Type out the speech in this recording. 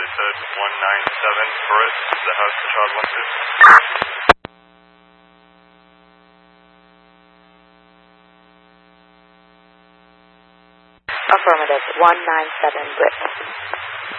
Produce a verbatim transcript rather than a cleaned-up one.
said one nine seven, Britt, is the house the child went to? Affirmative, one nine seven, Britt.